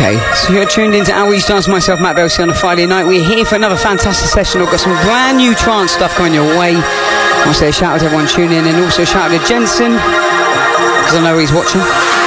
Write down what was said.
Okay, so you're tuned into Always Dance, myself, Matt Belsey, on a Friday night. We're here for another fantastic session. I've got some brand new trance stuff coming your way. I want to say a shout out to everyone tuning in, and also a shout out to Jensen, because I know he's watching.